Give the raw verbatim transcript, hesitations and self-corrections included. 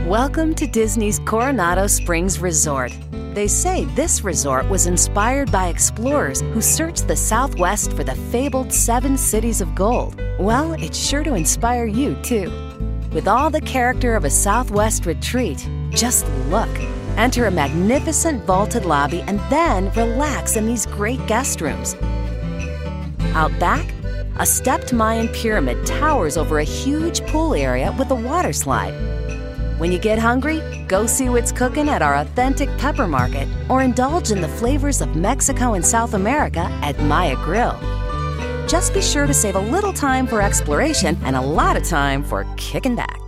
Welcome to Disney's Coronado Springs Resort. They say this resort was inspired by explorers who searched the Southwest for the fabled seven cities of gold. Well, it's sure to inspire you, too. With all the character of a Southwest retreat, just look. Enter a magnificent vaulted lobby and then relax in these great guest rooms. Out back, a stepped Mayan pyramid towers over a huge pool area with a water slide. When you get hungry, go see what's cooking at our authentic pepper market or indulge in the flavors of Mexico and South America at Maya Grill. Just be sure to save a little time for exploration and a lot of time for kicking back.